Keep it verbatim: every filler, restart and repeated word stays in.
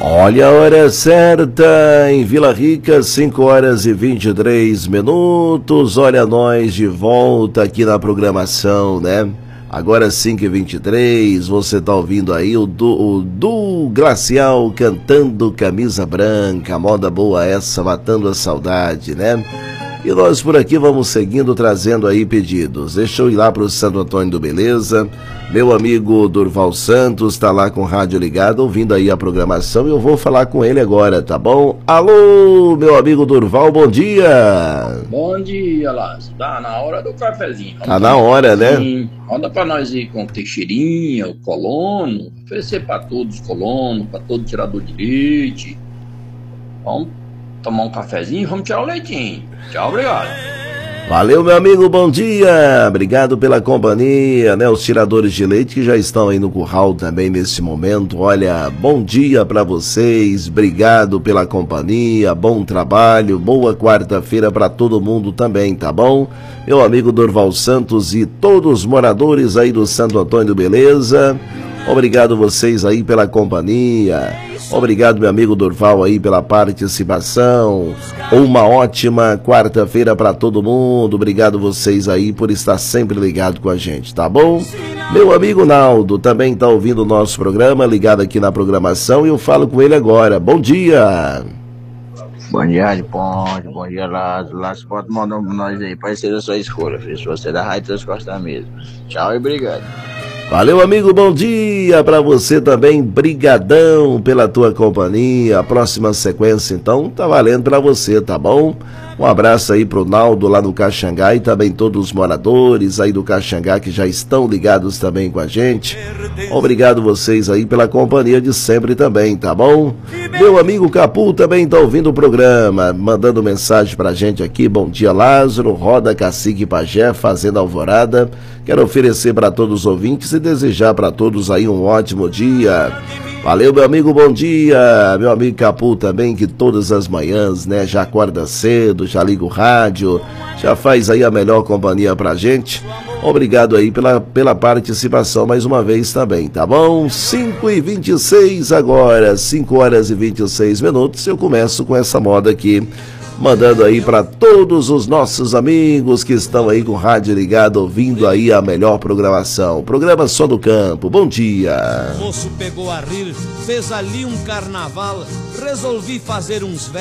Olha a hora certa em Vila Rica, cinco horas e vinte e três minutos. Olha nós de volta aqui na programação, né? Agora cinco e vinte e três, você tá ouvindo aí o do, o do Glacial cantando Camisa Branca, moda boa essa, matando a saudade, né? E nós por aqui vamos seguindo, trazendo aí pedidos. Deixa eu ir lá pro Santo Antônio do Beleza. Meu amigo Durval Santos está lá com o rádio ligado, ouvindo aí a programação, e eu vou falar com ele agora, tá bom? Alô, meu amigo Durval, bom dia! Bom dia, Lázaro. Tá na hora do cafezinho. Vamos tá na hora, né? Roda pra nós ir com o Teixeirinha, o colono, oferecer pra todos os colonos, pra todo tirador de leite. Vamos tomar um cafezinho e vamos tirar o leitinho. Tchau, obrigado. Valeu, meu amigo, bom dia, obrigado pela companhia, né, os tiradores de leite que já estão aí no curral também nesse momento. Olha, bom dia para vocês, obrigado pela companhia, bom trabalho, boa quarta-feira para todo mundo também, tá bom? Meu amigo Durval Santos e todos os moradores aí do Santo Antônio do Beleza, obrigado vocês aí pela companhia. Obrigado, meu amigo Durval, aí pela participação. Uma ótima quarta-feira para todo mundo. Obrigado vocês aí por estar sempre ligado com a gente, tá bom? Meu amigo Naldo também está ouvindo o nosso programa, ligado aqui na programação, e eu falo com ele agora. Bom dia! Bom dia, de Ponte, bom dia, Lázaro. Lázaro, pode mandar pra nós aí, pode ser a sua escolha, filho. Se você é da Rádio Transcosta mesmo. Tchau e obrigado. Valeu, amigo, bom dia para você também, brigadão pela tua companhia. A próxima sequência, então, tá valendo para você, tá bom? Um abraço aí pro Naldo lá no Caxangá e também todos os moradores aí do Caxangá que já estão ligados também com a gente. Obrigado vocês aí pela companhia de sempre também, tá bom? Meu amigo Capu também tá ouvindo o programa, mandando mensagem pra gente aqui. Bom dia, Lázaro, Roda Cacique Pajé, Fazenda Alvorada. Quero oferecer para todos os ouvintes e desejar para todos aí um ótimo dia. Valeu, meu amigo, bom dia. Meu amigo Capu também, que todas as manhãs, né, já acorda cedo, já liga o rádio, já faz aí a melhor companhia pra gente. Obrigado aí pela, pela participação mais uma vez também, tá bom? cinco e vinte e seis agora, cinco horas e vinte e seis minutos, eu começo com essa moda aqui, mandando aí para todos os nossos amigos que estão aí com o rádio ligado, ouvindo aí a melhor programação. Programa Só do Campo, bom dia. O moço pegou a rir, fez ali um carnaval, resolvi fazer uns